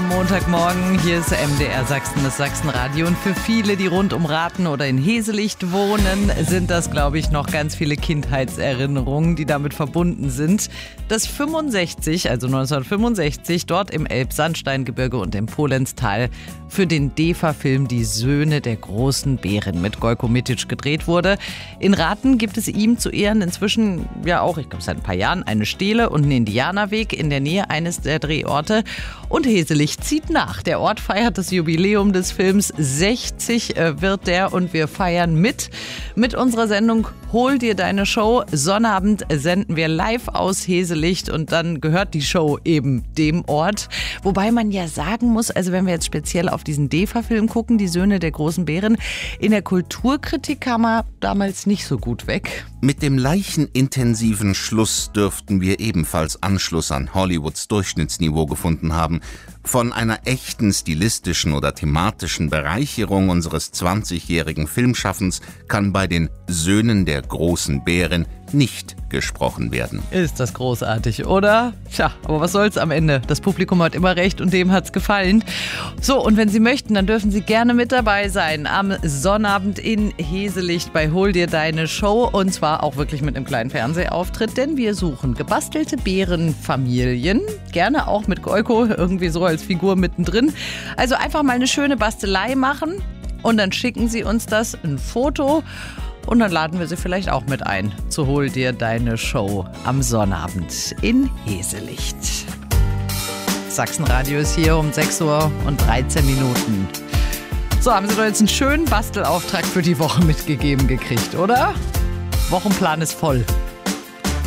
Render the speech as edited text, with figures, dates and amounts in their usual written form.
Montagmorgen. Hier ist MDR Sachsen, das Sachsenradio. Und für viele, die rund um Rathen oder in Heselicht wohnen, sind das, glaube ich, noch ganz viele Kindheitserinnerungen, die damit verbunden sind. Das 1965, dort im Elbsandsteingebirge und im Polenztal für den DEFA-Film Die Söhne der großen Bären mit Gojko Mitic gedreht wurde. In Rathen gibt es ihm zu Ehren inzwischen ja auch, ich glaube seit ein paar Jahren, eine Stele und einen Indianerweg in der Nähe eines der Drehorte. Und Heselicht zieht nach. Der Ort feiert das Jubiläum des Films. 60 wird der und wir feiern mit unserer Sendung Hol dir deine Show. Sonnabend senden wir live aus Heselicht und dann gehört die Show eben dem Ort. Wobei man ja sagen muss, also wenn wir jetzt speziell auf diesen DEFA-Film gucken, Die Söhne der großen Bären, in der Kulturkritik kam er damals nicht so gut weg. Mit dem leichenintensiven Schluss dürften wir ebenfalls Anschluss an Hollywoods Durchschnittsniveau gefunden haben. Von einer echten stilistischen oder thematischen Bereicherung unseres 20-jährigen Filmschaffens kann bei den Söhnen der großen Bären nicht gesprochen werden. Ist das großartig, oder? Tja, aber was soll's am Ende? Das Publikum hat immer recht und dem hat's gefallen. So, und wenn Sie möchten, dann dürfen Sie gerne mit dabei sein am Sonnabend in Heselicht bei Hol dir deine Show. Und zwar auch wirklich mit einem kleinen Fernsehauftritt, denn wir suchen gebastelte Bärenfamilien. Gerne auch mit Gojko, irgendwie so als Figur mittendrin. Also einfach mal eine schöne Bastelei machen und dann schicken Sie uns das, ein Foto. Und dann laden wir Sie vielleicht auch mit ein zu Hol dir deine Show am Sonnabend in Heselicht. Sachsenradio ist hier um 6:13 Uhr. So, haben Sie doch jetzt einen schönen Bastelauftrag für die Woche mitgegeben gekriegt, oder? Wochenplan ist voll.